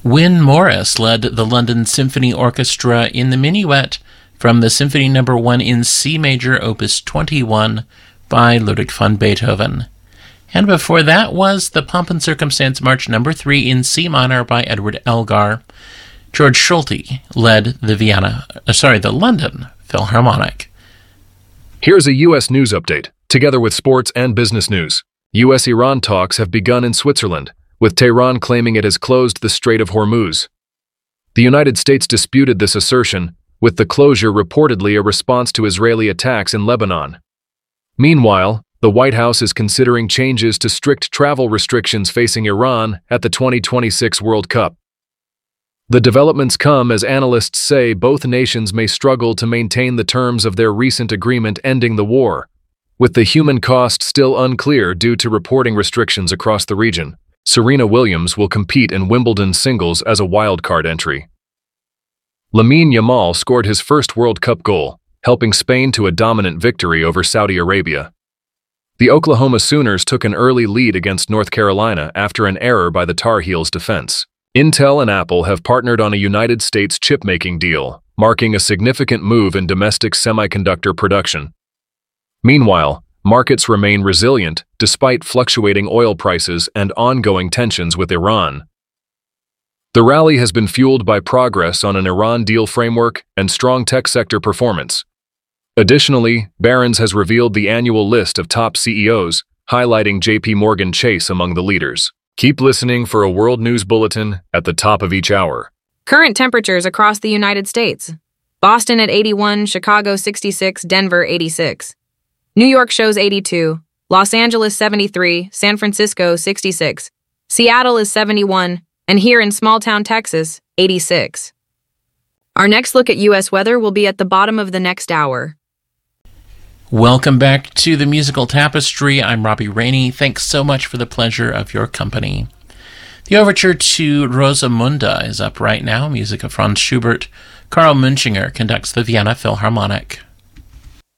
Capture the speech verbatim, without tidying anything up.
Wyn Morris led the London Symphony Orchestra in the minuet from the Symphony Number one in C Major, Opus twenty-one, by Ludwig van Beethoven. And before that was the Pomp and Circumstance March Number three in C minor by Edward Elgar. George Schulte led the Vienna, uh, sorry, the London Philharmonic. Here's a U S news update, together with sports and business news. U S Iran talks have begun in Switzerland, with Tehran claiming it has closed the Strait of Hormuz. The United States disputed this assertion, with the closure reportedly a response to Israeli attacks in Lebanon. Meanwhile, the White House is considering changes to strict travel restrictions facing Iran at the twenty twenty-six World Cup. The developments come as analysts say both nations may struggle to maintain the terms of their recent agreement ending the war, with the human cost still unclear due to reporting restrictions across the region. Serena Williams will compete in Wimbledon singles as a wildcard entry. Lamine Yamal scored his first World Cup goal, helping Spain to a dominant victory over Saudi Arabia. The Oklahoma Sooners took an early lead against North Carolina after an error by the Tar Heels defense. Intel and Apple have partnered on a United States chip-making deal, marking a significant move in domestic semiconductor production. Meanwhile, markets remain resilient despite fluctuating oil prices and ongoing tensions with Iran. The rally has been fueled by progress on an Iran deal framework and strong tech sector performance. Additionally, Barron's has revealed the annual list of top C E Os, highlighting J P Morgan Chase among the leaders. Keep listening for a World News Bulletin at the top of each hour. Current temperatures across the United States. Boston at eighty-one, Chicago sixty-six, Denver eighty-six. New York shows eighty-two, Los Angeles seventy-three, San Francisco sixty-six, Seattle is seventy-one, and here in small-town Texas, eighty-six. Our next look at U S weather will be at the bottom of the next hour. Welcome back to the Musical Tapestry. I'm Robbie Rainey. Thanks so much for the pleasure of your company. The overture to Rosamunda is up right now, music of Franz Schubert. Karl Munchinger conducts the Vienna Philharmonic.